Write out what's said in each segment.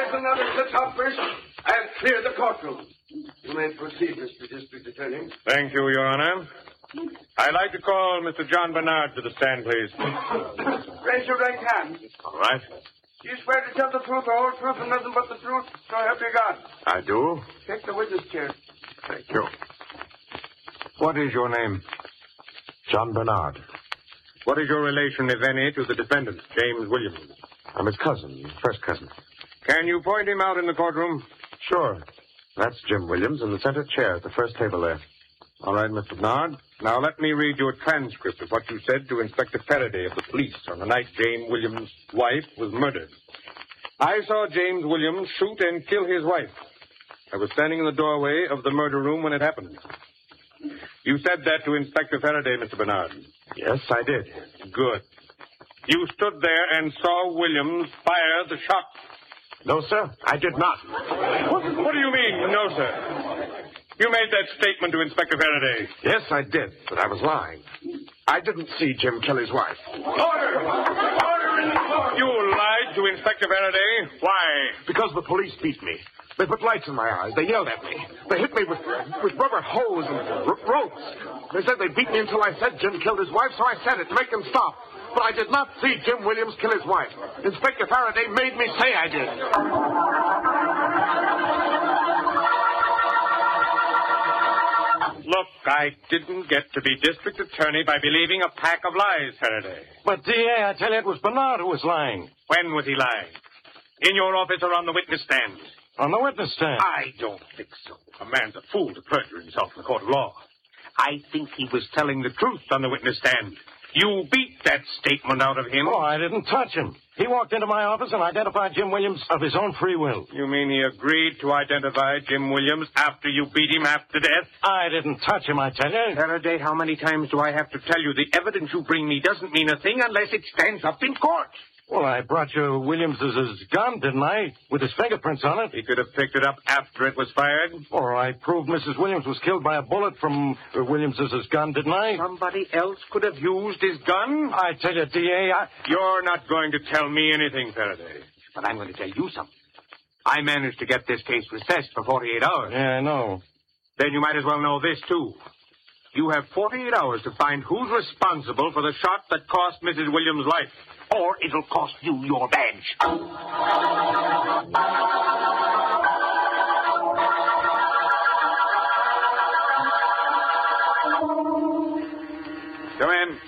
Here's another to the top first. I've cleared the courtroom. You may proceed, Mr. District Attorney. Thank you, Your Honor. I'd like to call Mr. John Bernard to the stand, please. Raise your right hand. All right. Do you swear to tell the truth, the whole truth, and nothing but the truth? So help you God. I do. Take the witness chair. Thank you. What is your name? John Bernard. What is your relation, if any, to the defendant, James Williams? I'm his cousin, first cousin. Can you point him out in the courtroom? Sure. That's Jim Williams in the center chair at the first table there. All right, Mr. Bernard. Now let me read you a transcript of what you said to Inspector Faraday of the police on the night James Williams' wife was murdered. I saw James Williams shoot and kill his wife. I was standing in the doorway of the murder room when it happened. You said that to Inspector Faraday, Mr. Bernard. Yes, I did. Good. You stood there and saw Williams fire the shot. No, sir, I did not. What do you mean, no, sir? You made that statement to Inspector Faraday. Yes, I did, but I was lying. I didn't see Jim kill his wife. Order! Order in the court! You lied to Inspector Faraday? Why? Because the police beat me. They put lights in my eyes. They yelled at me. They hit me with rubber hose and ropes. They said they beat me until I said Jim killed his wife, so I said it to make them stop. But I did not see Jim Williams kill his wife. Inspector Faraday made me say I did. Look, I didn't get to be district attorney by believing a pack of lies, Faraday. But, D.A., I tell you, it was Bernard who was lying. When was he lying? In your office or on the witness stand? On the witness stand. I don't think so. A man's a fool to perjure himself in the court of law. I think he was telling the truth on the witness stand. You beat that statement out of him. Oh, I didn't touch him. He walked into my office and identified Jim Williams of his own free will. You mean he agreed to identify Jim Williams after you beat him half to death? I didn't touch him, I tell you. Faraday, how many times do I have to tell you the evidence you bring me doesn't mean a thing unless it stands up in court? Well, I brought you Williams' gun, didn't I? With his fingerprints on it. He could have picked it up after it was fired. Or I proved Mrs. Williams was killed by a bullet from Williams' gun, didn't I? Somebody else could have used his gun? I tell you, D.A., You're not going to tell me anything, Faraday. But I'm going to tell you something. I managed to get this case recessed for 48 hours. Yeah, I know. Then you might as well know this, too. You have 48 hours to find who's responsible for the shot that cost Mrs. Williams' life. Or it'll cost you your badge. Come in.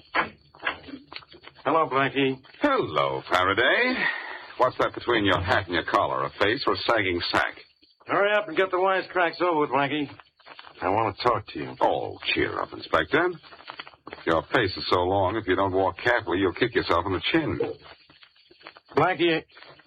Hello, Blackie. Hello, Faraday. What's that between your hat and your collar? A face or a sagging sack? Hurry up and get the wisecracks over with, Blackie. I want to talk to you. Oh, cheer up, Inspector. Your face is so long, if you don't walk carefully, you'll kick yourself in the chin. Blackie,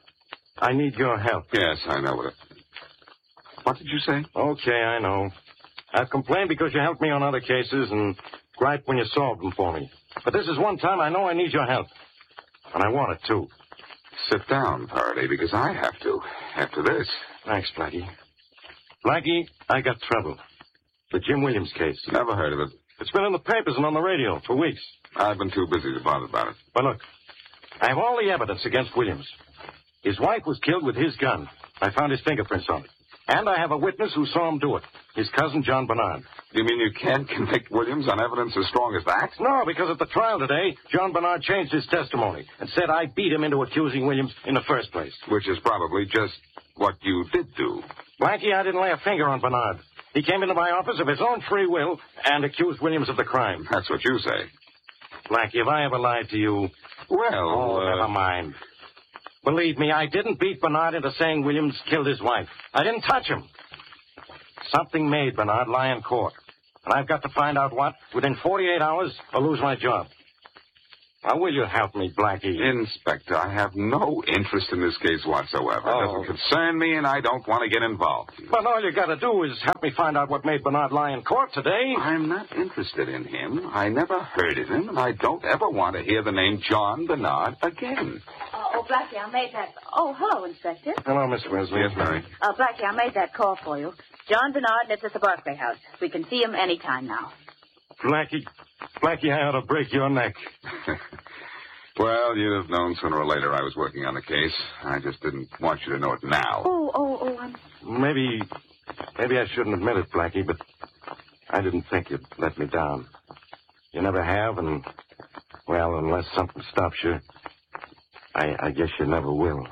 I need your help. Yes, I know it. What did you say? Okay, I know. I've complained because you helped me on other cases and griped when you solved them for me. But this is one time I know I need your help. And I want it, too. Sit down, Faraday, because I have to. After this. Thanks, Blackie. Blackie, I got trouble. The Jim Williams case. Never heard of it. It's been in the papers and on the radio for weeks. I've been too busy to bother about it. But look, I have all the evidence against Williams. His wife was killed with his gun. I found his fingerprints on it. And I have a witness who saw him do it. His cousin, John Bernard. You mean you can't convict Williams on evidence as strong as that? No, because at the trial today, John Bernard changed his testimony and said I beat him into accusing Williams in the first place. Which is probably just what you did do. Blackie, I didn't lay a finger on Bernard. He came into my office of his own free will and accused Williams of the crime. That's what you say. Blackie, if I ever lied to you... Well, never mind. Believe me, I didn't beat Bernard into saying Williams killed his wife. I didn't touch him. Something made Bernard lie in court. And I've got to find out what within 48 hours or lose my job. Now, will you help me, Blackie? Inspector, I have no interest in this case whatsoever. It doesn't concern me, and I don't want to get involved. But all you got to do is help me find out what made Bernard lie in court today. I'm not interested in him. I never heard of him, and I don't ever want to hear the name John Bernard again. Oh, Blackie, I made that... Oh, hello, Inspector. Hello, Miss Wesley. Yes, Mary. Blackie, I made that call for you. John Bernard lives at the Barclay House. We can see him any time now. Blackie, I ought to break your neck. Well, you'd have known sooner or later I was working on the case. I just didn't want you to know it now. I'm... Maybe I shouldn't admit it, Blackie, but I didn't think you'd let me down. You never have, and, well, unless something stops you, I guess you never will.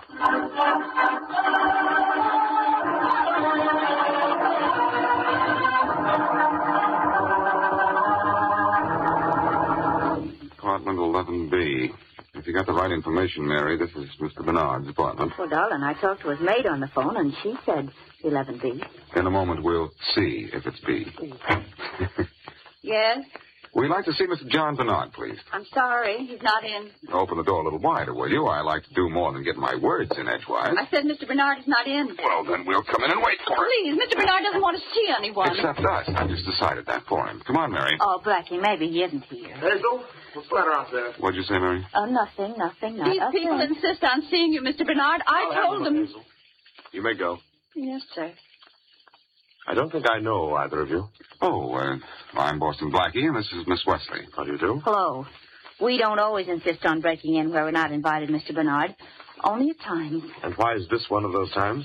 Apartment 11B. If you got the right information, Mary, this is Mr. Bernard's apartment. Well, darling, I talked to his maid on the phone, and she said 11B. In a moment, we'll see if it's B. Yes? We'd like to see Mr. John Bernard, please. I'm sorry, he's not in. Open the door a little wider, will you? I like to do more than get my words in edgewise. I said Mr. Bernard is not in. Well, then we'll come in and wait for it. Please, Mr. Bernard doesn't want to see anyone. Except us. I just decided that for him. Come on, Mary. Oh, Blackie, maybe he isn't here. Hazel, what's the matter out there? What'd you say, Mary? Oh, nothing. These people insist on seeing you, Mr. Bernard. I told them. Hazel. You may go. Yes, sir. I don't think I know either of you. Oh, I'm Boston Blackie, and this is Miss Wesley. How do you do? Hello. We don't always insist on breaking in where we're not invited, Mr. Bernard. Only at times. And why is this one of those times?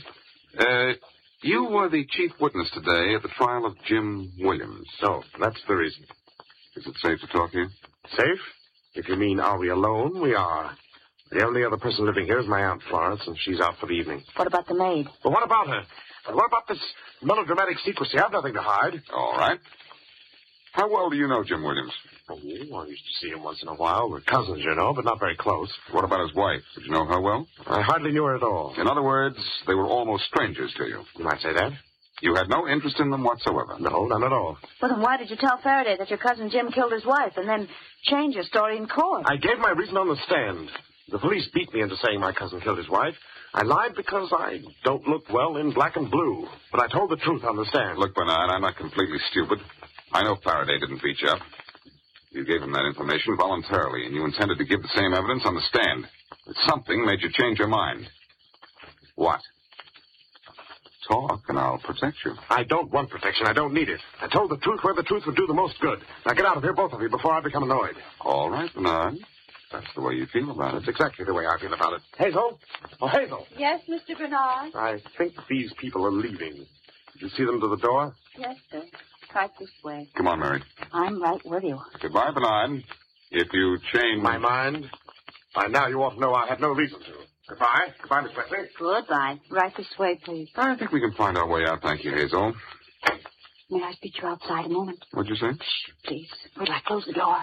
You were the chief witness today at the trial of Jim Williams. So, that's the reason. Is it safe to talk here? Safe? If you mean, are we alone? We are. The only other person living here is my Aunt Florence, and she's out for the evening. What about the maid? But what about her? And what about this melodramatic secrecy? I've nothing to hide. All right. How well do you know Jim Williams? Oh, I used to see him once in a while. We're cousins, you know, but not very close. What about his wife? Did you know her well? I hardly knew her at all. In other words, they were almost strangers to you. You might say that. You had no interest in them whatsoever. No, none at all. Well, then why did you tell Faraday that your cousin Jim killed his wife and then change your story in court? I gave my reason on the stand. The police beat me into saying my cousin killed his wife. I lied because I don't look well in black and blue. But I told the truth on the stand. Look, Bernard, I'm not completely stupid. I know Faraday didn't beat you up. You gave him that information voluntarily, and you intended to give the same evidence on the stand. But something made you change your mind. What? Talk, and I'll protect you. I don't want protection. I don't need it. I told the truth where the truth would do the most good. Now get out of here, both of you, before I become annoyed. All right, Bernard. That's the way you feel about it. That's exactly the way I feel about it. Hazel? Oh, Hazel. Yes, Mr. Bernard. I think these people are leaving. Did you see them to the door? Yes, sir. Right this way. Come on, Mary. I'm right with you. Goodbye, Bernard. If you change... My mind? By now you ought to know I had no reason to. Goodbye. Goodbye, Miss Wesley. Goodbye. Right this way, please. I think we can find our way out. Thank you, Hazel. May I speak to you outside a moment? What'd you say? Shh, please. Would I close the door?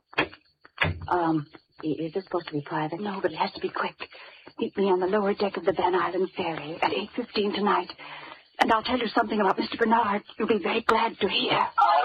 Is this supposed to be private? No, but it has to be quick. Meet me on the lower deck of the Van Island ferry at 8:15 tonight. And I'll tell you something about Mr. Bernard you'll be very glad to hear.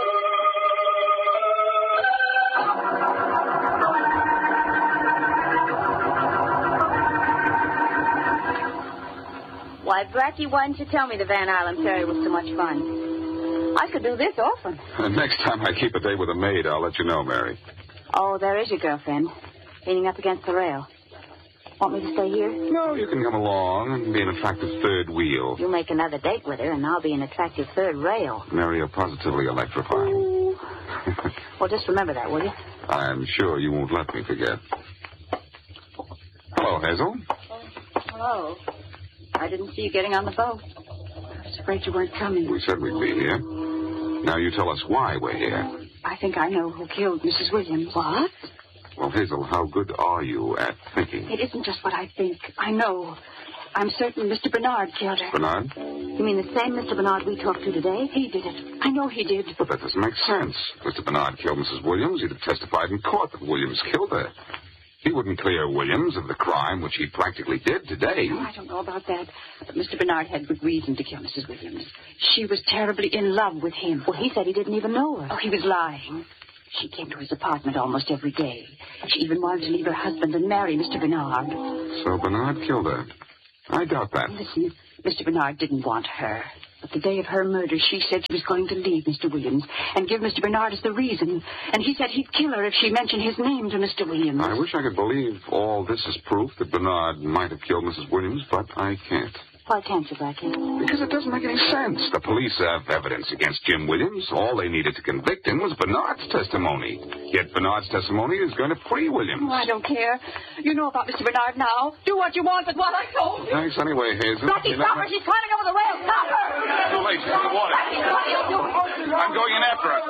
Why, Blackie, why didn't you tell me the Van Island ferry was so much fun? I could do this often. Next time I keep a day with a maid, I'll let you know, Mary. Oh, there is your girlfriend, leaning up against the rail. Want me to stay here? No, you can come along and be an attractive third wheel. You make another date with her, and I'll be an attractive third rail. Mary, you're positively electrifying. Ooh. Well, just remember that, will you? I'm sure you won't let me forget. Hello, Hazel. Hello. I didn't see you getting on the boat. I was afraid you weren't coming. We said we'd be here. Now you tell us why we're here. I think I know who killed Mrs. Williams. What? Well, Hazel, how good are you at thinking? It isn't just what I think. I know. I'm certain Mr. Bernard killed her. Bernard? You mean the same Mr. Bernard we talked to today? He did it. I know he did. But that doesn't make sense. If Mr. Bernard killed Mrs. Williams, he'd have testified in court that Williams killed her. He wouldn't clear Williams of the crime which he practically did today. Oh, I don't know about that. But Mr. Bernard had good reason to kill Mrs. Williams. She was terribly in love with him. Well, he said he didn't even know her. Oh, he was lying. She came to his apartment almost every day. She even wanted to leave her husband and marry Mr. Bernard. So Bernard killed her. I doubt that. Listen, Mr. Bernard didn't want her. But the day of her murder, she said she was going to leave Mr. Williams and give Mr. Bernard as the reason. And he said he'd kill her if she mentioned his name to Mr. Williams. I wish I could believe all this is proof that Bernard might have killed Mrs. Williams, but I can't. Why can't you, Blackie? Because it doesn't make any sense. The police have evidence against Jim Williams. All they needed to convict him was Bernard's testimony. Yet Bernard's testimony is going to free Williams. Oh, I don't care. You know about Mr. Bernard now. Do what you want with what I told you. Thanks anyway, Hazel. Blackie, stop her. She's climbing over the rail. Stop her. Too late. She's in the water. Blackie, what are you doing? I'm going in after her.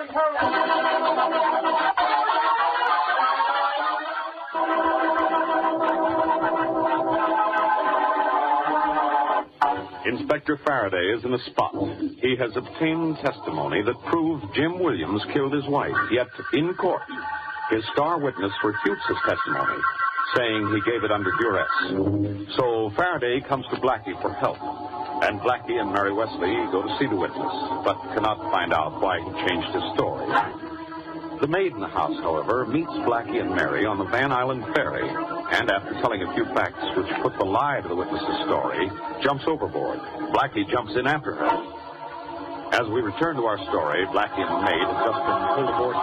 Inspector Faraday is in a spot. He has obtained testimony that proves Jim Williams killed his wife. Yet, in court, his star witness refutes his testimony, saying he gave it under duress. So Faraday comes to Blackie for help. And Blackie and Mary Wesley go to see the witness, but cannot find out why he changed his story. The maid in the house, however, meets Blackie and Mary on the Van Island ferry, and after telling a few facts which put the lie to the witness's story, jumps overboard. Blackie jumps in after her. As we return to our story, Blackie and the maid have just been pulled aboard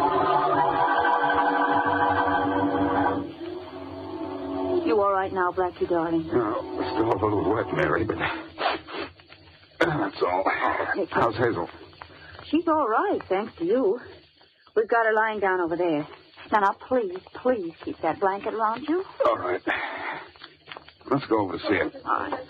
ship. You all right now, Blackie, darling? Oh, we're still a little wet, Mary, but that's all. How's Hazel? She's all right, thanks to you. We've got her lying down over there. Now, please keep that blanket around you. All right. Let's go over to see it. All right.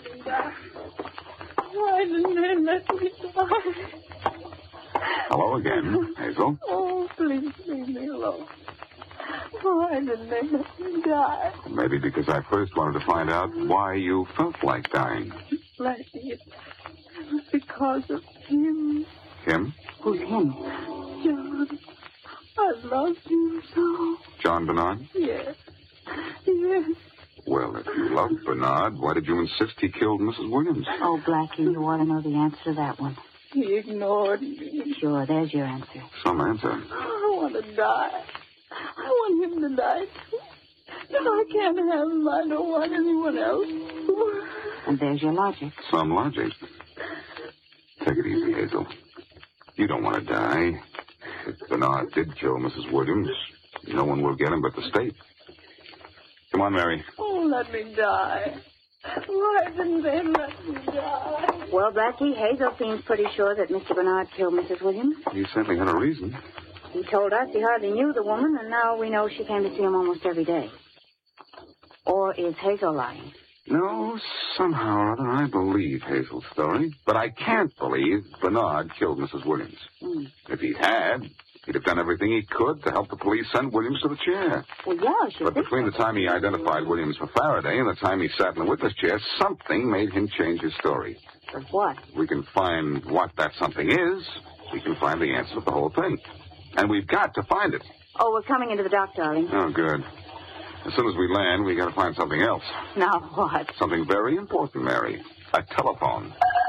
Why didn't they let me die? Hello again, Hazel. Oh, please leave me alone. Why didn't they let me die? Maybe because I first wanted to find out why you felt like dying. Blackie, it was because of him. Him? Who's him? John. I loved him so. John Bernard? Yes. Well, if you loved Bernard, why did you insist he killed Mrs. Williams? Oh, Blackie, you ought to know the answer to that one. He ignored me. Sure, there's your answer. Some answer. I want to die. I want him to die, too. If I can't have him, I don't want anyone else. And there's your logic. Some logic. Take it easy, Hazel. You don't want to die. If Bernard did kill Mrs. Williams, no one will get him but the state. Come on, Mary. Oh, let me die. Why didn't they let me die? Well, Blackie, Hazel seems pretty sure that Mr. Bernard killed Mrs. Williams. He certainly had a reason. He told us he hardly knew the woman, and now we know she came to see him almost every day. Or is Hazel lying? No, somehow or other I believe Hazel's story. But I can't believe Bernard killed Mrs. Williams. If he had, he'd have done everything he could to help the police send Williams to the chair. Well, yeah, sure. But between the time he identified Williams for Faraday and the time he sat in the witness chair, something made him change his story. But what? We can find what that something is. We can find the answer to the whole thing. And we've got to find it. Oh, we're coming into the dock, darling. Oh, good. As soon as we land, we got to find something else. Now what? Something very important, Mary. A telephone.